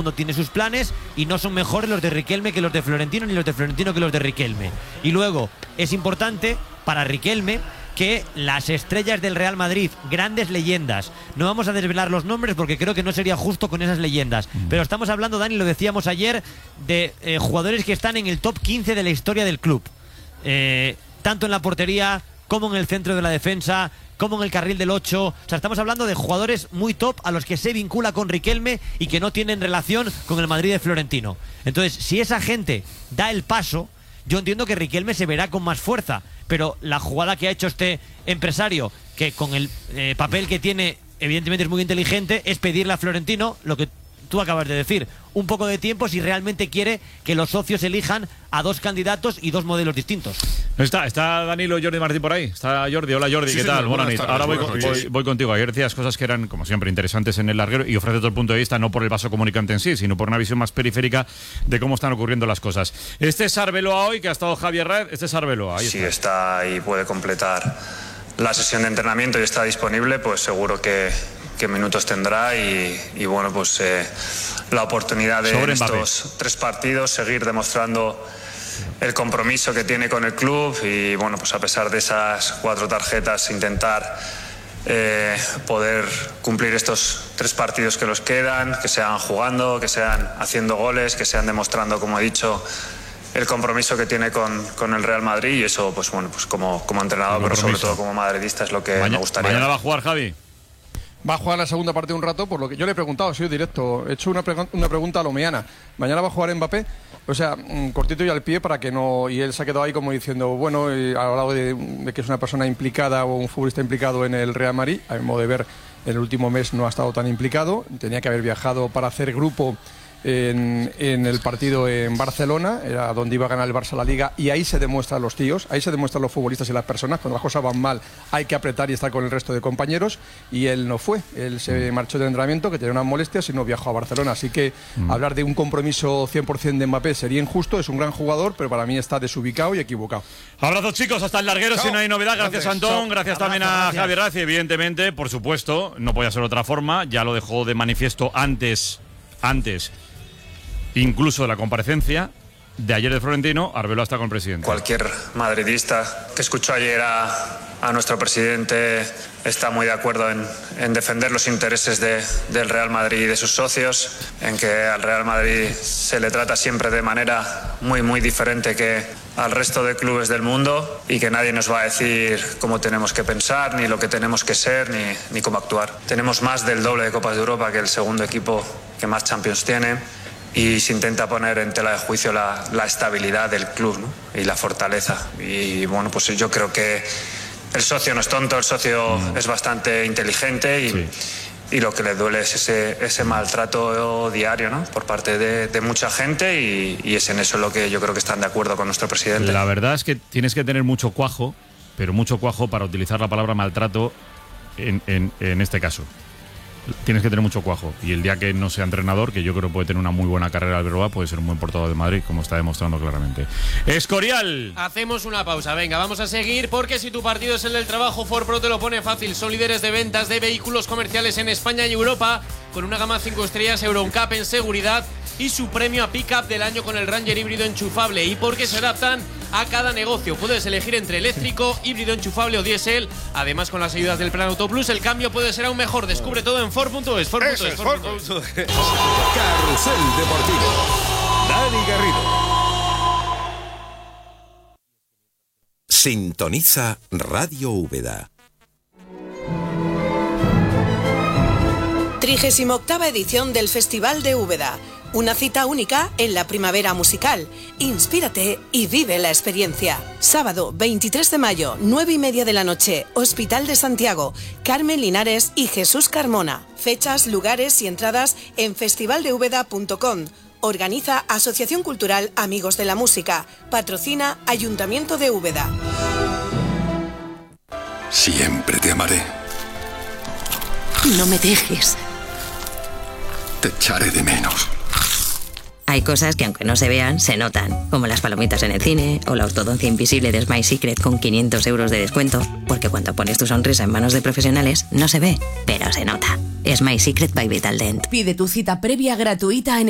mundo tiene sus planes y no son mejores los de Riquelme que los de Florentino, ni los de Florentino que los de Riquelme. Y luego es importante para Riquelme que las estrellas del Real Madrid, grandes leyendas, no vamos a desvelar los nombres porque creo que no sería justo con esas leyendas, pero estamos hablando, Dani, lo decíamos ayer, de jugadores que están en el top 15 de la historia del club, tanto en la portería como en el centro de la defensa, como en el carril del 8. O sea, estamos hablando de jugadores muy top a los que se vincula con Riquelme y que no tienen relación con el Madrid de Florentino. Entonces, si esa gente da el paso, yo entiendo que Riquelme se verá con más fuerza, pero la jugada que ha hecho este empresario, que con el papel que tiene, evidentemente es muy inteligente, es pedirle a Florentino lo que tú acabas de decir, un poco de tiempo si realmente quiere que los socios elijan a dos candidatos y dos modelos distintos. ¿Está Danilo Jordi Martín por ahí? Está Jordi. Hola Jordi, sí, ¿qué tal? Buenas tardes. Ahora voy contigo. Ayer decías cosas que eran, como siempre, interesantes en el larguero y ofrece todo el punto de vista, no por el vaso comunicante en sí, sino por una visión más periférica de cómo están ocurriendo las cosas. Este es Arbeloa hoy, que ha estado Javier Red. Este es Arbeloa. Si está y puede completar la sesión de entrenamiento y está disponible, pues seguro que minutos tendrá y bueno, pues la oportunidad de en estos 3 partidos seguir demostrando el compromiso que tiene con el club y bueno, pues a pesar de esas 4 tarjetas intentar poder cumplir estos 3 partidos que nos quedan, que sean jugando, que sean haciendo goles, que sean demostrando, como he dicho, el compromiso que tiene con el Real Madrid y eso, pues bueno, pues como entrenador, pero sobre todo como madridista es lo que me gustaría. ¿Mañana va a jugar Javi? Va a jugar la segunda parte un rato, por lo que yo le he preguntado, ha sido directo. He hecho una pregunta a Lomeana. ¿Mañana va a jugar Mbappé? O sea, cortito y al pie para que no... Y él se ha quedado ahí como diciendo, bueno, ha hablado de que es una persona implicada o un futbolista implicado en el Real Madrid. A mi modo de ver, en el último mes no ha estado tan implicado. Tenía que haber viajado para hacer grupo en el partido en Barcelona, era donde iba a ganar el Barça la Liga, y ahí se demuestran los tíos, ahí se demuestran los futbolistas y las personas. Cuando las cosas van mal hay que apretar y estar con el resto de compañeros, y él no fue, él se marchó del entrenamiento, que tenía unas molestias, y no viajó a Barcelona, así que hablar de un compromiso 100% de Mbappé sería injusto. Es un gran jugador, pero para mí está desubicado y equivocado. Abrazos, chicos, hasta el larguero. Chao. Si no hay novedad, gracias Antón, gracias también a Javier Raz, y evidentemente, por supuesto, no podía ser de otra forma, ya lo dejó de manifiesto antes incluso de la comparecencia de ayer de Florentino. Arbeloa está con el presidente. Cualquier madridista que escuchó ayer a nuestro presidente está muy de acuerdo en defender los intereses del Real Madrid y de sus socios, en que al Real Madrid se le trata siempre de manera muy, muy diferente que al resto de clubes del mundo, y que nadie nos va a decir cómo tenemos que pensar, ni lo que tenemos que ser, ni cómo actuar. Tenemos más del doble de Copas de Europa que el segundo equipo que más Champions tiene, y se intenta poner en tela de juicio la estabilidad del club, ¿no? Y la fortaleza. Y bueno, pues yo creo que el socio no es tonto, el socio es bastante inteligente y lo que le duele es ese maltrato diario, ¿no? Por parte de mucha gente, y es en eso lo que yo creo que están de acuerdo con nuestro presidente. La verdad es que tienes que tener mucho cuajo, pero mucho cuajo para utilizar la palabra maltrato en este caso. Tienes que tener mucho cuajo, y el día que no sea entrenador, que yo creo que puede tener una muy buena carrera Arbeloa, puede ser un buen portador de Madrid, como está demostrando claramente. Escorial. Hacemos una pausa, venga, vamos a seguir, porque si tu partido es el del trabajo, Ford Pro te lo pone fácil. Son líderes de ventas de vehículos comerciales en España y Europa, con una gama 5 estrellas Euro NCAP en seguridad y su premio a Pickup del año con el Ranger híbrido enchufable, y porque se adaptan a cada negocio. Puedes elegir entre eléctrico, híbrido enchufable o diésel. Además, con las ayudas del Plan Auto Plus, el cambio puede ser aún mejor. Descubre todo en Ford.es. Carrusel Deportivo. Dani Garrido. Sintoniza Radio Úbeda. 38ª edición del Festival de Úbeda. Una cita única en la primavera musical. Inspírate y vive la experiencia. Sábado 23 de mayo, 9:30 de la noche, Hospital de Santiago, Carmen Linares y Jesús Carmona. Fechas, lugares y entradas en festivaldeúbeda.com. Organiza Asociación Cultural Amigos de la Música. Patrocina Ayuntamiento de Úbeda. Siempre te amaré. No me dejes. Te echaré de menos. Hay cosas que, aunque no se vean, se notan, como las palomitas en el cine o la ortodoncia invisible de Smile Secret con 500 euros de descuento, porque cuando pones tu sonrisa en manos de profesionales, no se ve, pero se nota. Smile Secret by Vitaldent. Pide tu cita previa gratuita en